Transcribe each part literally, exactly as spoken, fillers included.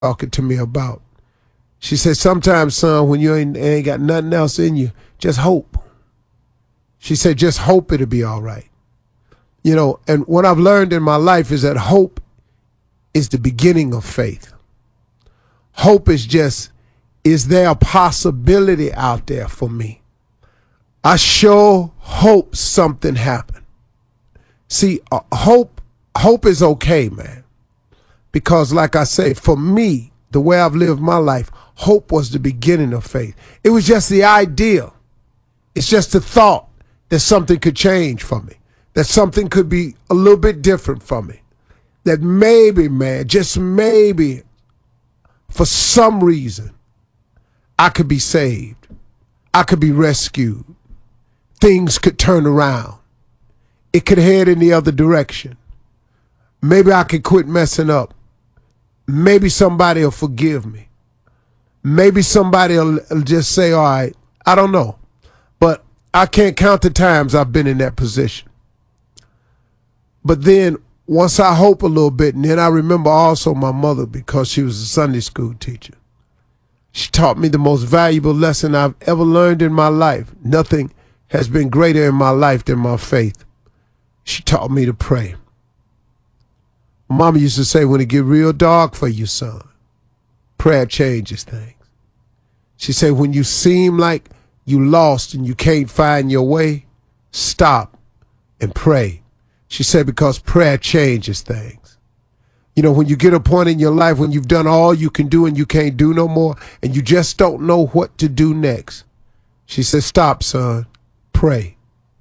talking to me about. She said, sometimes, son, when you ain't, ain't got nothing else in you, just hope. She said, just hope it'll be all right. You know, and what I've learned in my life is that hope is the beginning of faith. Hope is just, is there a possibility out there for me? I sure hope something happened. See, uh, hope, hope is okay, man. Because like I say, for me, the way I've lived my life, hope was the beginning of faith. It was just the idea. It's just the thought that something could change for me, that something could be a little bit different for me, that maybe, man, just maybe, for some reason, I could be saved. I could be rescued. Things could turn around. It could head in the other direction. Maybe I could quit messing up. Maybe somebody will forgive me. Maybe somebody will just say, all right, I don't know. But I can't count the times I've been in that position. But then once I hope a little bit, and then I remember also my mother, because she was a Sunday school teacher. She taught me the most valuable lesson I've ever learned in my life. Nothing has been greater in my life than my faith. She taught me to pray. Mama used to say, when it get real dark for you, son, prayer changes things. She said, when you seem like you lost and you can't find your way, stop and pray. She said, because prayer changes things. You know, when you get a point in your life when you've done all you can do and you can't do no more, and you just don't know what to do next, she said, stop, son, pray.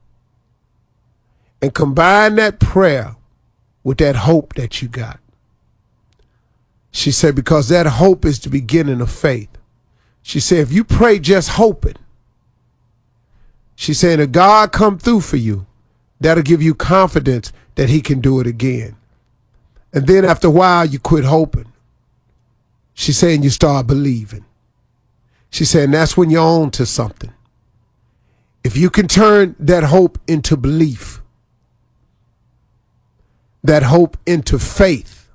And combine that prayer with that hope that you got. She said, because that hope is the beginning of faith. She said, if you pray just hoping, she said, if God come through for you, that'll give you confidence that he can do it again. And then after a while, you quit hoping. She's saying you start believing. She's saying that's when you're on to something. If you can turn that hope into belief, that hope into faith,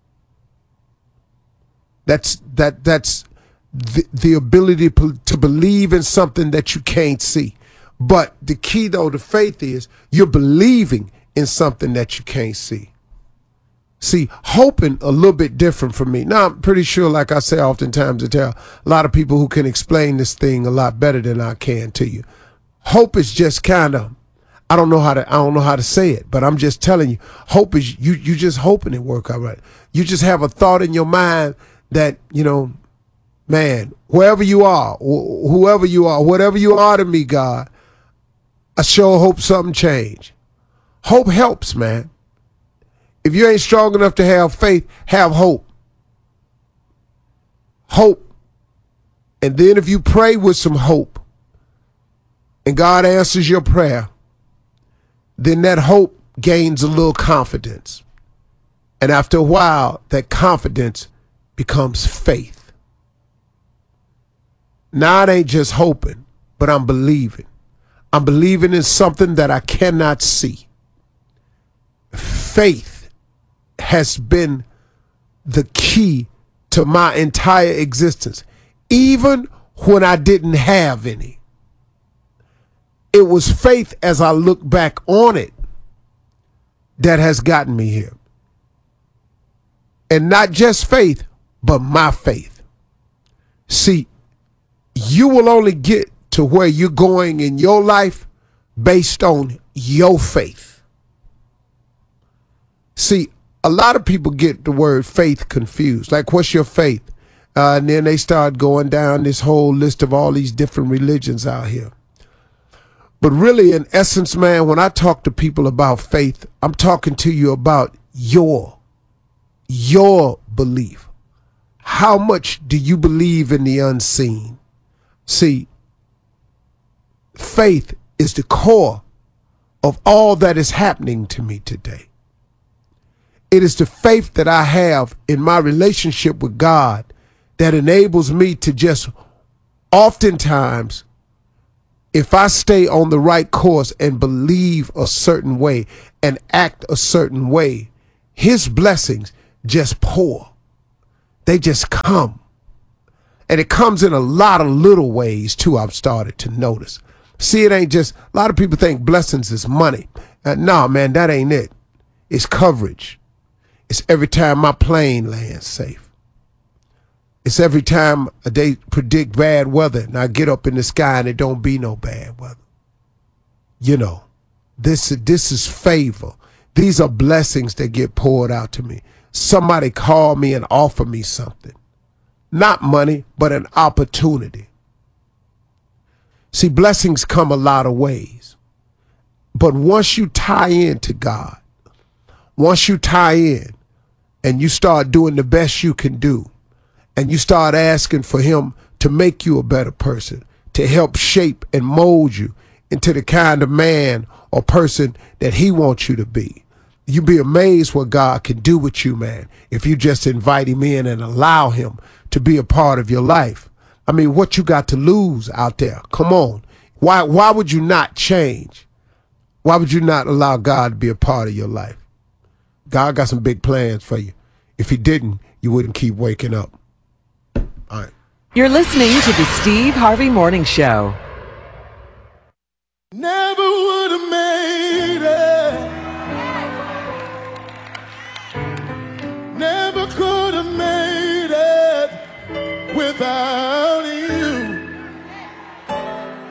that's that that's the, the ability to believe in something that you can't see. But the key, though, to faith is you're believing in something that you can't see. See, hoping a little bit different from me. Now, I'm pretty sure, like I say oftentimes, I tell a lot of people who can explain this thing a lot better than I can to you. Hope is just kind of, I don't know how to, I don't know how to say it, but I'm just telling you, hope is you, you just hoping it work out right. You just have a thought in your mind that, you know, man, wherever you are, wh- whoever you are, whatever you are to me, God, I sure hope something change. Hope helps, man. If you ain't strong enough to have faith, have hope. Hope. And then if you pray with some hope and God answers your prayer, then that hope gains a little confidence. And after a while, that confidence becomes faith. Now it ain't just hoping, but I'm believing. I'm believing in something that I cannot see. Faith has been the key to my entire existence, even when I didn't have any. It was faith, as I look back on it, that has gotten me here. And not just faith, but my faith. See, you will only get to where you're going in your life based on your faith. See, a lot of people get the word faith confused. Like, what's your faith? Uh, and then they start going down this whole list of all these different religions out here. But really, in essence, man, when I talk to people about faith, I'm talking to you about your, your belief. How much do you believe in the unseen? See, faith is the core of all that is happening to me today. It is the faith that I have in my relationship with God that enables me to just oftentimes, if I stay on the right course and believe a certain way and act a certain way, his blessings just pour. They just come. And it comes in a lot of little ways, too, I've started to notice. See, it ain't just, a lot of people think blessings is money. Uh, no, man, that ain't it. It's coverage. It's every time my plane lands safe. It's every time they predict bad weather and I get up in the sky and it don't be no bad weather. You know, this, this is favor. These are blessings that get poured out to me. Somebody call me and offer me something. Not money, but an opportunity. See, blessings come a lot of ways. But once you tie into God, once you tie in and you start doing the best you can do, and you start asking for him to make you a better person, to help shape and mold you into the kind of man or person that he wants you to be, you'd be amazed what God can do with you, man, if you just invite him in and allow him to be a part of your life. I mean, what you got to lose out there? Come on. Why, why would you not change? Why would you not allow God to be a part of your life? God got some big plans for you. If he didn't, you wouldn't keep waking up. All right. You're listening to the Steve Harvey Morning Show.